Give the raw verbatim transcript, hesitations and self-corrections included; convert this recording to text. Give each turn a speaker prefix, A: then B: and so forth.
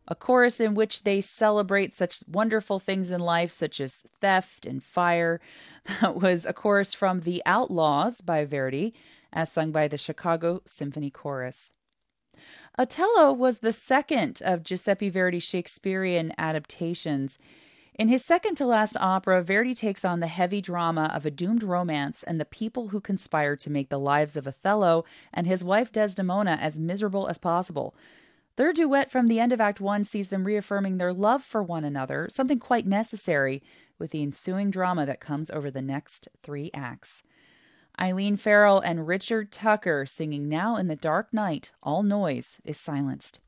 A: A chorus in which they celebrate such wonderful things in life, such as theft and fire. That was a chorus from The Outlaws by Verdi, as sung by the Chicago Symphony Chorus. Otello was the second of Giuseppe Verdi's Shakespearean adaptations. In his second to last opera, Verdi takes on the heavy drama of a doomed romance and the people who conspire to make the lives of Othello and his wife Desdemona as miserable as possible. Their duet from the end of Act One sees them reaffirming their love for one another, something quite necessary with the ensuing drama that comes over the next three acts. Eileen Farrell and Richard Tucker singing Now in the Dark Night, all noise is silenced.